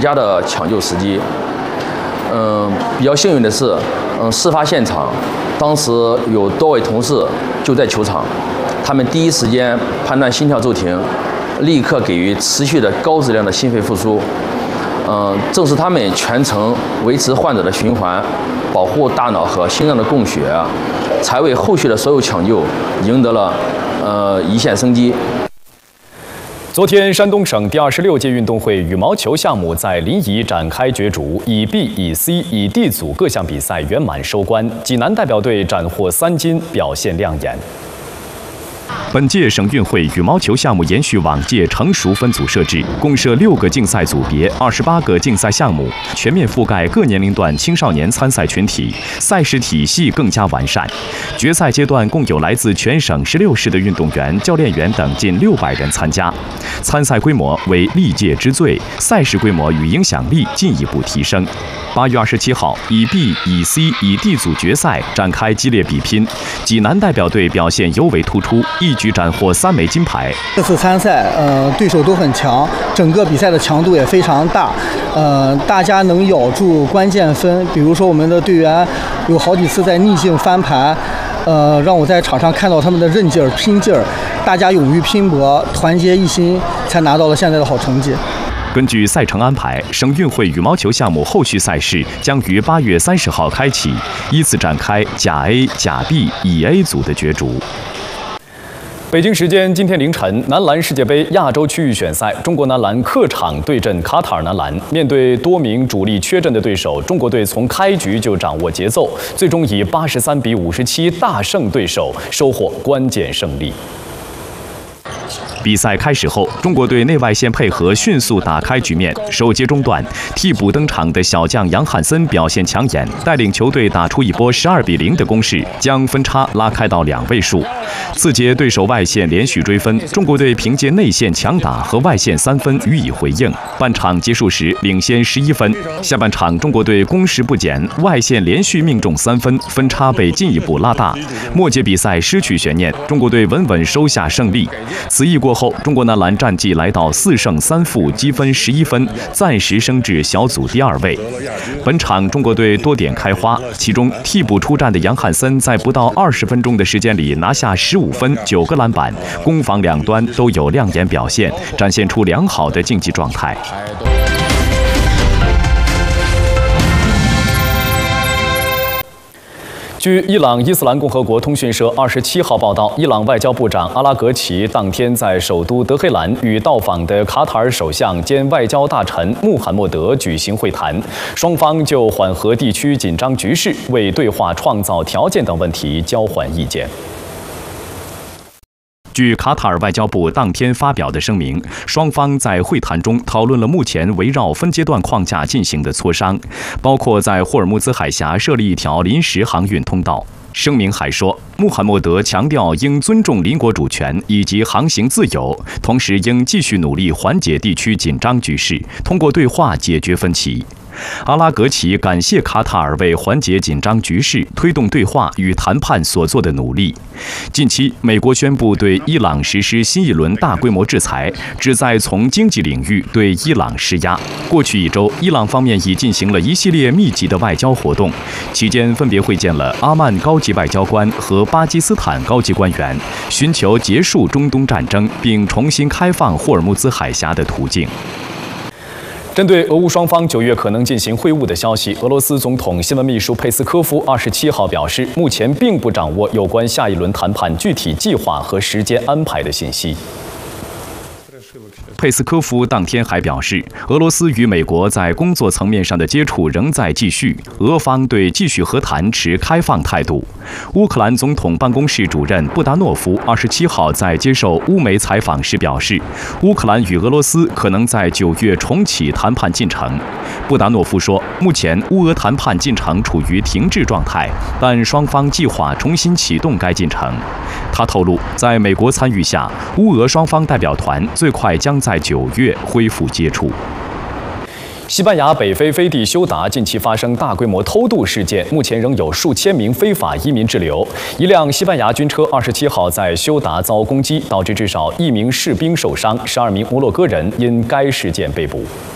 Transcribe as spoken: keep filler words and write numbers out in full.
佳的抢救时机。嗯，比较幸运的是，嗯，事发现场当时有多位同事就在球场，他们第一时间判断心跳骤停，立刻给予持续的高质量的心肺复苏。嗯，正是他们全程维持患者的循环，保护大脑和心脏的供血，才为后续的所有抢救赢得了呃一线生机。 昨天，山东省第二十六届运动会羽毛球项目在临沂展开角逐，以 B、以 C、以 D 组各项比赛圆满收官，济南代表队斩获三金，表现亮眼。本届省运会羽毛球项目延续往届成熟分组设置，共设六个竞赛组别，二十八个竞赛项目，全面覆盖各年龄段青少年参赛群体，赛事体系更加完善。决赛阶段共有来自全省十六市的运动员、教练员等近六百人参加，参赛规模为历届之最，赛事规模与影响力进一步提升。八月二十七号，以 B、以 C、以 D 组决赛展开激烈比拼，济南代表队表现尤为突出，一举斩获三枚金牌。 这次参赛，呃，对手都很强，整个比赛的强度也非常大，呃，大家能咬住关键分，比如说我们的队员有好几次在逆境翻盘，呃，让我在场上看到他们的韧劲儿、拼劲儿，大家勇于拼搏，团结一心，才拿到了现在的好成绩。 根据赛程安排，省运会羽毛球项目后续赛事将于八月三十号开启，依次展开甲 A、甲 B、乙 A 组的角逐。北京时间今天凌晨，男篮世界杯亚洲区域选赛，中国男篮客场对阵卡塔尔男篮。面对多名主力缺阵的对手，中国队从开局就掌握节奏，最终以八十三比五十七大胜对手，收获关键胜利。比赛开始后，中国队内外线配合迅速打开局面。首节中段，替补登场的小将杨汉森表现抢眼，带领球队打出一波十二比零的攻势，将分差拉开到两位数。次节对手外线连续追分，中国队凭借内线强打和外线三分予以回应。半场结束时领先十一分。下半场中国队攻势不减，外线连续命中三分，分差被进一步拉大。末节比赛失去悬念，中国队稳稳收下胜利。此役过后，中国男篮战绩来到四胜三负，积分十一分，暂时升至小组第二位。本场中国队多点开花，其中替补出战的杨汉森在不到二十分钟的时间里拿下十五分、九个篮板，攻防两端都有亮眼表现，展现出良好的竞技状态。据伊朗伊斯兰共和国通讯社二十七号报道，伊朗外交部长阿拉格齐当天在首都德黑兰与到访的卡塔尔首相兼外交大臣穆罕默德举行会谈，双方就缓和地区紧张局势、为对话创造条件等问题交换意见。据卡塔尔外交部当天发表的声明，双方在会谈中讨论了目前围绕分阶段框架进行的磋商，包括在霍尔木兹海峡设立一条临时航运通道。声明还说，穆罕默德强调应尊重邻国主权以及航行自由，同时应继续努力缓解地区紧张局势，通过对话解决分歧。阿拉格齐感谢卡塔尔为缓解紧张局势、推动对话与谈判所做的努力。近期，美国宣布对伊朗实施新一轮大规模制裁，旨在从经济领域对伊朗施压。过去一周，伊朗方面已进行了一系列密集的外交活动，期间分别会见了阿曼高级外交官和巴基斯坦高级官员，寻求结束中东战争并重新开放霍尔木兹海峡的途径。针对俄乌双方九月可能进行会晤的消息，俄罗斯总统新闻秘书佩斯科夫二十七号表示，目前并不掌握有关下一轮谈判具体计划和时间安排的信息。佩斯科夫当天还表示，俄罗斯与美国在工作层面上的接触仍在继续，俄方对继续和谈持开放态度。乌克兰总统办公室主任布达诺夫二十七号在接受乌媒采访时表示，乌克兰与俄罗斯可能在九月重启谈判进程。布达诺夫说，目前乌俄谈判进程处于停滞状态，但双方计划重新启动该进程。他透露，在美国参与下，乌俄双方代表团最快将在九月恢复接触。西班牙北非飞地休达近期发生大规模偷渡事件，目前仍有数千名非法移民滞留。一辆西班牙军车二十七号在休达遭攻击，导致至少一名士兵受伤，十二名摩洛哥人因该事件被捕。